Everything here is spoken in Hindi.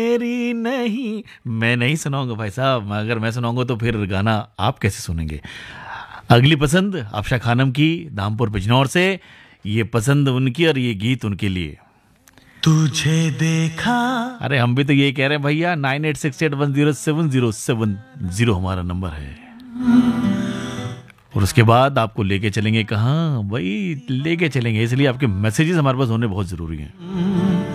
मेरी नहीं, मैं नहीं सुनाऊंगा भाई साहब। अगर मैं सुनाऊंगा तो फिर गाना आप कैसे सुनेंगे। अगली पसंद आफशा खानम की दामपुर बिजनौर से। ये पसंद उनकी और ये गीत उनके लिए। तुझे देखा। अरे हम भी तो ये कह रहे हैं भैया, 9868107070 हमारा नंबर है। और उसके बाद आपको लेके चलेंगे कहाँ भाई, लेके चलेंगे, इसलिए आपके मैसेजेस हमारे पास होने बहुत जरूरी हैं।